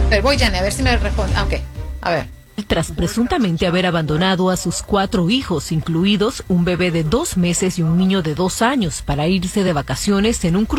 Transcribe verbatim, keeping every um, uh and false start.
Pero voy, Jane, a ver si me responde. Ah, ok. A ver. Tras presuntamente haber abandonado a sus cuatro hijos, incluidos un bebé de dos meses y un niño de dos años, para irse de vacaciones en un crucero